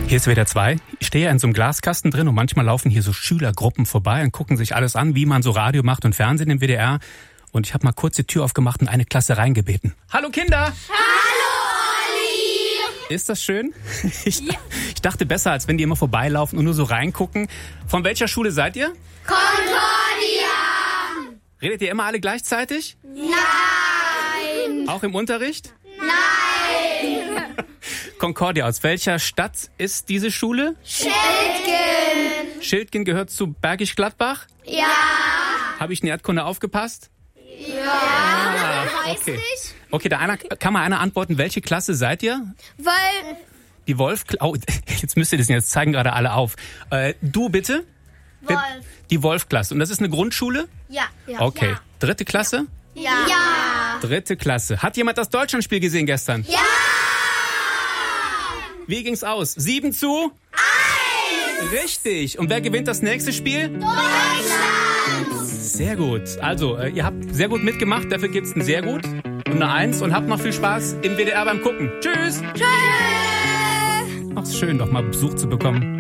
Hier ist WDR 2. Ich stehe ja in so einem Glaskasten drin und manchmal laufen hier so Schülergruppen vorbei und gucken sich alles an, wie man so Radio macht und Fernsehen im WDR. Und ich habe mal kurz die Tür aufgemacht und eine Klasse reingebeten. Hallo Kinder! Hallo Olli! Ist das schön? Ich dachte besser, als wenn die immer vorbeilaufen und nur so reingucken. Von welcher Schule seid ihr? Concordia! Redet ihr immer alle gleichzeitig? Nein! Auch im Unterricht? Nein! Concordia, aus welcher Stadt ist diese Schule? Schildgen! Schildgen gehört zu Bergisch Gladbach? Ja! Habe ich in Erdkunde aufgepasst? Ja! Okay. Okay, kann mal einer antworten, welche Klasse seid ihr? Weil... Die Wolf... Oh, jetzt müsst ihr das jetzt zeigen gerade alle auf. Du bitte? Wolf. Die Wolf-Klasse. Und das ist eine Grundschule? Ja. Okay. Dritte Klasse? Ja. Dritte Klasse. Hat jemand das Deutschlandspiel gesehen gestern? Ja! Wie ging's aus? 7:1? Richtig. Und wer gewinnt das nächste Spiel? Deutschland! Sehr gut. Also, ihr habt sehr gut mitgemacht. Dafür gibt's ein sehr gut und eine 1. Und habt noch viel Spaß im WDR beim Gucken. Tschüss. Tschüss! Ach, ist schön, doch mal Besuch zu bekommen.